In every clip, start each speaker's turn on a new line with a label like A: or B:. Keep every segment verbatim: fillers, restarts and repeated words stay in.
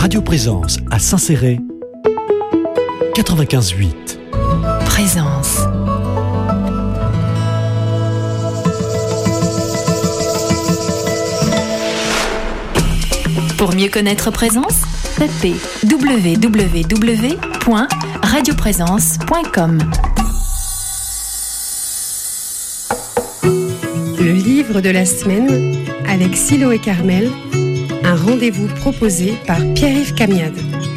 A: Radio Présence à Saint-Céré, quatre-vingt-quinze huit.
B: Présence. Pour mieux connaître Présence, tapez w w w point radio présence point com.
C: Le livre de la semaine avec Silo et Carmel, un rendez-vous proposé par Pierre-Yves Camiade.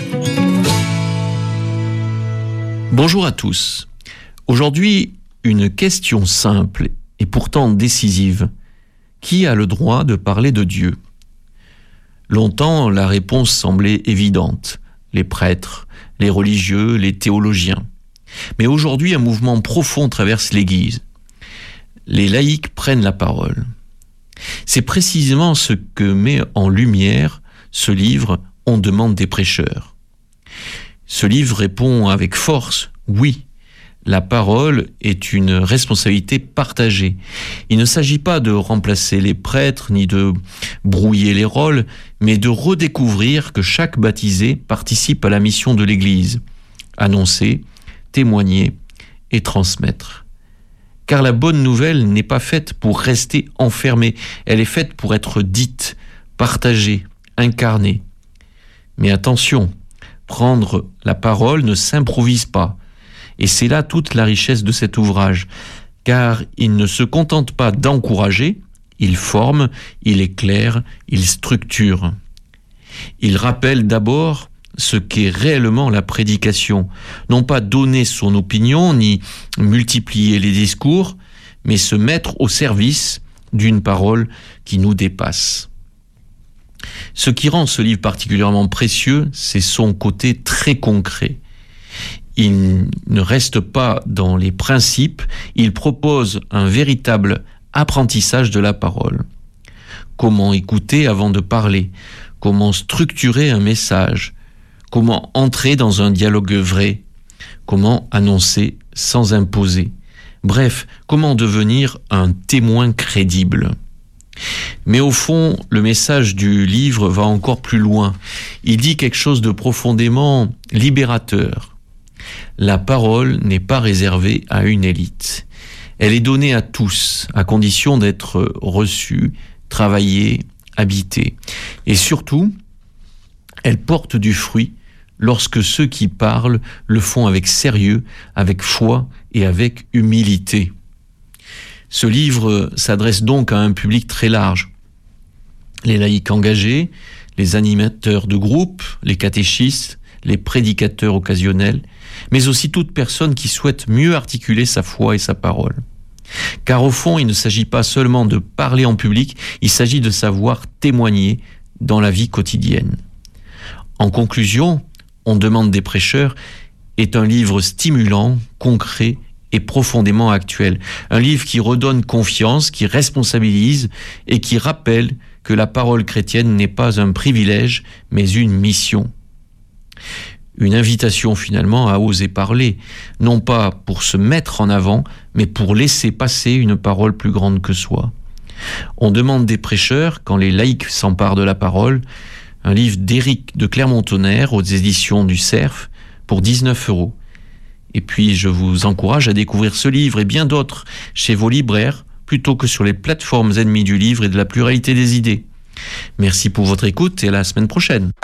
D: Bonjour à tous. Aujourd'hui, une question simple et pourtant décisive. Qui a le droit de parler de Dieu ? Longtemps, la réponse semblait évidente. Les prêtres, les religieux, les théologiens. Mais aujourd'hui, un mouvement profond traverse l'Église. Les laïcs prennent la parole. C'est précisément ce que met en lumière ce livre « On demande des prêcheurs ». Ce livre répond avec force « Oui ». La parole est une responsabilité partagée. Il ne s'agit pas de remplacer les prêtres ni de brouiller les rôles, mais de redécouvrir que chaque baptisé participe à la mission de l'Église. Annoncer, témoigner et transmettre. Car la bonne nouvelle n'est pas faite pour rester enfermée, elle est faite pour être dite, partagée, incarnée. Mais attention, prendre la parole ne s'improvise pas. Et c'est là toute la richesse de cet ouvrage, car il ne se contente pas d'encourager, il forme, il éclaire, il structure. Il rappelle d'abord ce qu'est réellement la prédication, non pas donner son opinion, ni multiplier les discours, mais se mettre au service d'une parole qui nous dépasse. Ce qui rend ce livre particulièrement précieux, c'est son côté très concret. Il ne reste pas dans les principes, il propose un véritable apprentissage de la parole. Comment écouter avant de parler ? Comment structurer un message ? Comment entrer dans un dialogue vrai ? Comment annoncer sans imposer ? Bref, comment devenir un témoin crédible ? Mais au fond, le message du livre va encore plus loin. Il dit quelque chose de profondément libérateur. La parole n'est pas réservée à une élite. Elle est donnée à tous, à condition d'être reçue, travaillée, habitée. Et surtout, elle porte du fruit lorsque ceux qui parlent le font avec sérieux, avec foi et avec humilité. Ce livre s'adresse donc à un public très large. Les laïcs engagés, les animateurs de groupe, les catéchistes, les prédicateurs occasionnels, mais aussi toute personne qui souhaite mieux articuler sa foi et sa parole. Car au fond, il ne s'agit pas seulement de parler en public, il s'agit de savoir témoigner dans la vie quotidienne. En conclusion, On demande des prêcheurs est un livre stimulant, concret et profondément actuel. Un livre qui redonne confiance, qui responsabilise et qui rappelle que la parole chrétienne n'est pas un privilège, mais une mission. Une invitation finalement à oser parler, non pas pour se mettre en avant, mais pour laisser passer une parole plus grande que soi. On demande des prêcheurs, quand les laïcs s'emparent de la parole, un livre d'Éric de Clermont-Tonnerre aux éditions du Cerf pour dix-neuf euros. Et puis je vous encourage à découvrir ce livre et bien d'autres chez vos libraires, plutôt que sur les plateformes ennemies du livre et de la pluralité des idées. Merci pour votre écoute et à la semaine prochaine.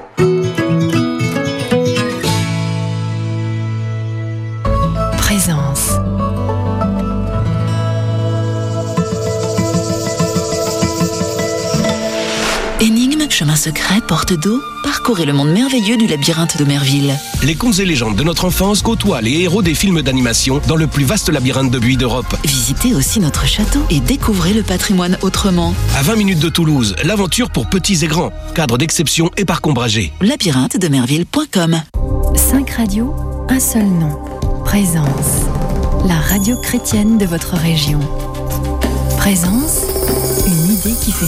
B: Présence. Énigmes, chemins secrets, portes d'eau, parcourez le monde merveilleux du labyrinthe d'Omerville.
E: Les contes et légendes de notre enfance côtoient les héros des films d'animation dans le plus vaste labyrinthe de buis d'Europe.
B: Visitez aussi notre château et découvrez le patrimoine autrement.
E: À vingt minutes de Toulouse, l'aventure pour petits et grands. Cadre d'exception et parc ombragé.
B: labyrinthe de merville point com. cinq radios, un seul nom. Présence. La radio chrétienne de votre région. Présence, une idée qui fait